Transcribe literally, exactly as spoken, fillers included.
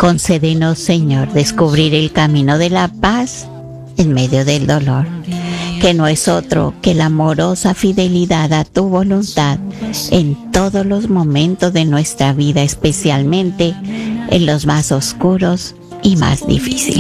Concédenos, Señor, descubrir el camino de la paz en medio del dolor, que no es otro que la amorosa fidelidad a tu voluntad en todos los momentos de nuestra vida, especialmente en los más oscuros y más difíciles.